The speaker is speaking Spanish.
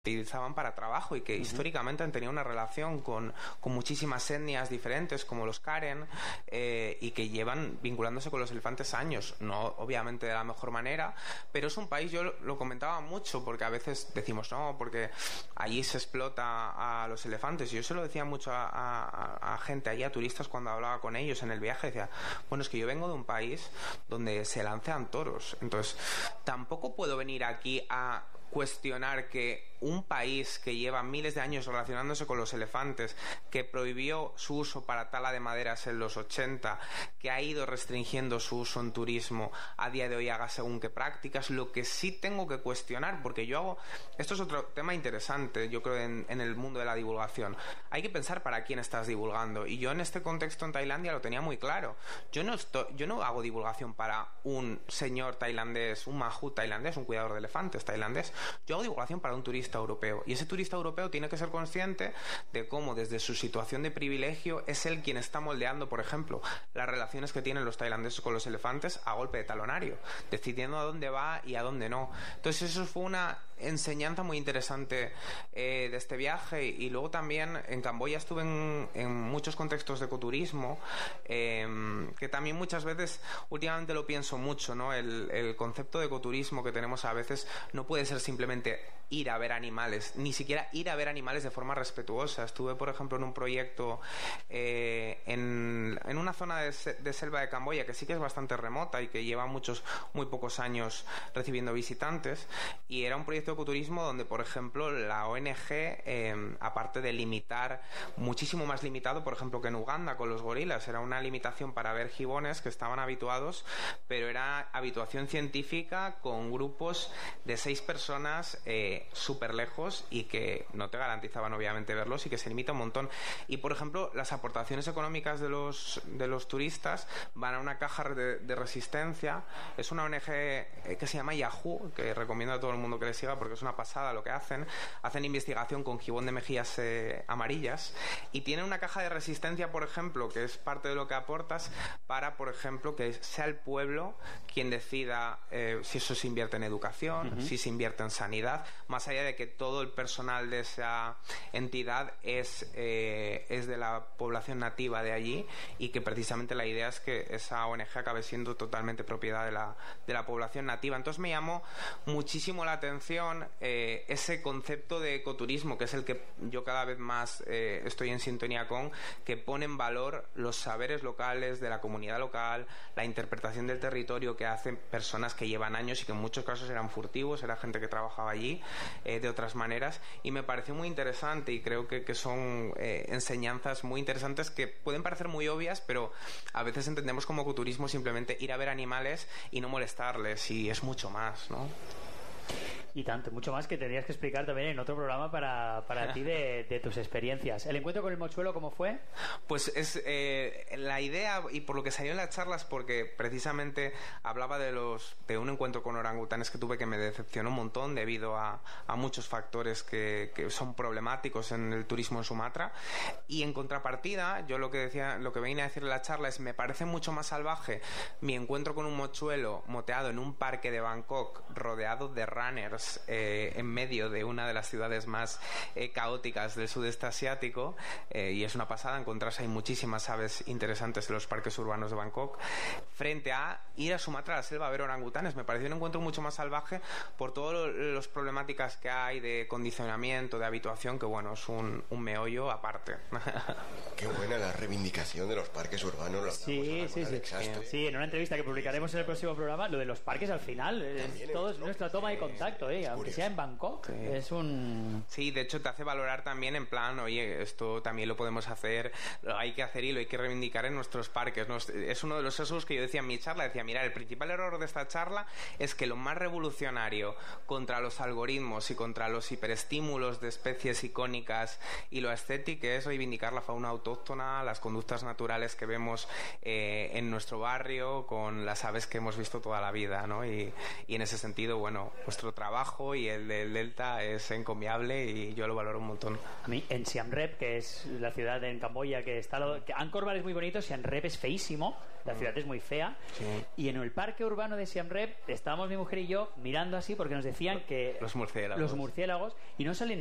utilizaban para trabajo y que históricamente han tenido una relación con muchísimas etnias diferentes como los Karen, y que llevan vinculándose con los elefantes años, no obviamente de la mejor manera, pero es un país, yo lo comentaba mucho porque a veces decimos no, porque allí se explota a los elefantes, y yo se lo decía mucho a gente allí, a turistas, cuando hablaba con ellos en el viaje, decía, bueno, es que yo vengo de un país donde se lanzan toros, entonces tampoco puedo venir aquí a cuestionar que un país que lleva miles de años relacionándose con los elefantes, que prohibió su uso para tala de maderas en los 80, que ha ido restringiendo su uso en turismo, a día de hoy haga según qué prácticas. Lo que sí tengo que cuestionar, porque yo hago, esto es otro tema interesante, yo creo, en el mundo de la divulgación, hay que pensar para quién estás divulgando, y yo en este contexto en Tailandia lo tenía muy claro. Yo no hago divulgación para un señor tailandés, un majú tailandés, un cuidador de elefantes tailandés. Yo hago divulgación para un turista europeo, y ese turista europeo tiene que ser consciente de cómo desde su situación de privilegio es él quien está moldeando, por ejemplo, las relaciones que tienen los tailandeses con los elefantes a golpe de talonario, decidiendo a dónde va y a dónde no. Entonces eso fue una enseñanza muy interesante de este viaje. Y luego también en Camboya estuve en muchos contextos de ecoturismo, que también muchas veces últimamente lo pienso mucho, ¿no? El concepto de ecoturismo que tenemos a veces no puede ser simplemente ir a ver animales, ni siquiera ir a ver animales de forma respetuosa. Estuve, por ejemplo, en un proyecto en una zona de selva de Camboya que sí que es bastante remota y que lleva muy pocos años recibiendo visitantes, y era un proyecto de ecoturismo donde, por ejemplo, la ONG, aparte de limitar, muchísimo más limitado, por ejemplo, que en Uganda con los gorilas, era una limitación para ver gibones que estaban habituados, pero era habituación científica con grupos de 6 personas súper lejos, y que no te garantizaban obviamente verlos, y que se limita un montón. Y por ejemplo, las aportaciones económicas de los turistas van a una caja de resistencia. Es una ONG que se llama Yahoo, que recomiendo a todo el mundo que le siga porque es una pasada lo que hacen investigación con gibón de mejillas amarillas, y tienen una caja de resistencia, por ejemplo, que es parte de lo que aportas, para, por ejemplo, que sea el pueblo quien decida si eso se invierte en educación, si se invierte en sanidad, más allá de que todo el personal de esa entidad es de la población nativa de allí, y que precisamente la idea es que esa ONG acabe siendo totalmente propiedad de la población nativa. Entonces me llamó muchísimo la atención ese concepto de ecoturismo, que es el que yo cada vez más estoy en sintonía con, que pone en valor los saberes locales de la comunidad local, la interpretación del territorio que hacen personas que llevan años y que en muchos casos eran furtivos, era gente que trabajaba allí de otras maneras, y me pareció muy interesante, y creo que son enseñanzas muy interesantes que pueden parecer muy obvias, pero a veces entendemos como ecoturismo simplemente ir a ver animales y no molestarles, y es mucho más, ¿no? Y tanto, mucho más, que tendrías que explicar también en otro programa para ti de tus experiencias. ¿El encuentro con el mochuelo cómo fue? Pues es la idea, y por lo que salió en las charlas, porque precisamente hablaba de un encuentro con orangutanes que tuve, que me decepcionó un montón debido a muchos factores que son problemáticos en el turismo en Sumatra. Y en contrapartida, yo lo que venía a decir en la charla es: me parece mucho más salvaje mi encuentro con un mochuelo moteado en un parque de Bangkok, rodeado de runners, en medio de una de las ciudades más caóticas del sudeste asiático, y es una pasada encontrarse. Hay muchísimas aves interesantes en los parques urbanos de Bangkok, frente a ir a Sumatra, a la selva, a ver orangutanes. Me pareció un encuentro mucho más salvaje por todas las problemáticas que hay de condicionamiento, de habituación, que bueno, es un meollo aparte. Qué buena la reivindicación de los parques urbanos. Sí. Sí, en una entrevista que publicaremos en el próximo programa, lo de los parques al final todo es nuestra toma de contacto, aunque sea en Bangkok, es un... Sí, de hecho te hace valorar también en plan, oye, esto también lo podemos hacer, lo hay que hacer y lo hay que reivindicar en nuestros parques, ¿no? Es uno de los sesgos que yo decía en mi charla, decía, mira, el principal error de esta charla es que lo más revolucionario contra los algoritmos y contra los hiperestímulos de especies icónicas y lo estético es reivindicar la fauna autóctona, las conductas naturales que vemos en nuestro barrio, con las aves que hemos visto toda la vida, ¿no? Y en ese sentido, bueno, pues vuestro trabajo y el del Delta es encomiable y yo lo valoro un montón. A mí, en Siem Reap, que es la ciudad en Camboya que está... que Angkor Wat es muy bonito, Siem Reap es feísimo, la ciudad es muy fea. Sí. Y en el parque urbano de Siem Reap estábamos mi mujer y yo mirando así porque nos decían que... Los murciélagos. Y no salen